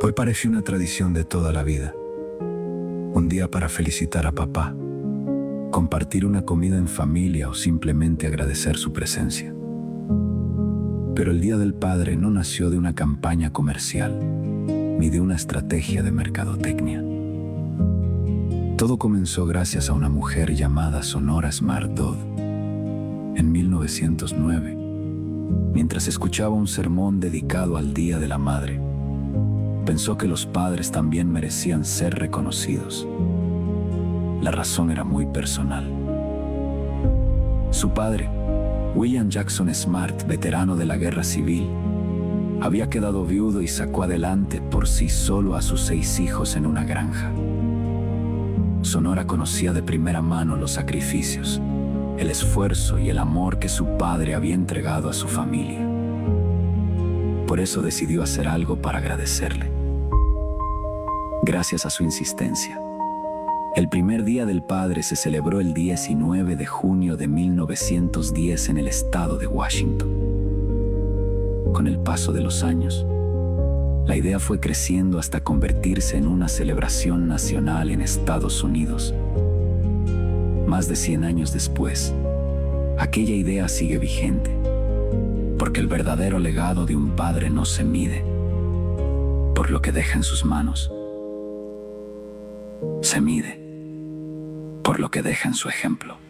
Hoy parece una tradición de toda la vida. Un día para felicitar a papá, compartir una comida en familia o simplemente agradecer su presencia. Pero el Día del Padre no nació de una campaña comercial, ni de una estrategia de mercadotecnia. Todo comenzó gracias a una mujer llamada Sonora Smart Dodd. En 1909, mientras escuchaba un sermón dedicado al Día de la Madre, pensó que los padres también merecían ser reconocidos. La razón era muy personal. Su padre, William Jackson Smart, veterano de la Guerra Civil, había quedado viudo y sacó adelante por sí solo a sus 6 hijos en una granja. Sonora conocía de primera mano los sacrificios, el esfuerzo y el amor que su padre había entregado a su familia. Por eso decidió hacer algo para agradecerle. Gracias a su insistencia, el primer Día del Padre se celebró el 19 de junio de 1910 en el estado de Washington. Con el paso de los años, la idea fue creciendo hasta convertirse en una celebración nacional en Estados Unidos. Más de 100 años después, aquella idea sigue vigente, porque el verdadero legado de un padre no se mide por lo que deja en sus manos, se mide por lo que deja en su ejemplo.